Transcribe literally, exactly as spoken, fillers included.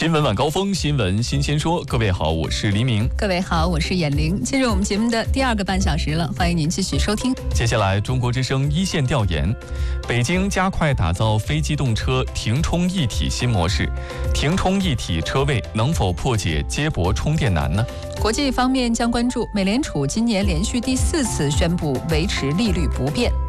新闻晚高峰，新闻新鲜说。各位好，我是黎明。 各位好，我是闫玲。进入我们节目的第二个半小时了，欢迎您继续收听。 接下来，中国之声一线调研：北京加快打造非机动车停充一体新模式，停充一体车位能否破解接驳充电难呢？ 国际方面将关注美联储今年连续第四次宣布维持利率不变。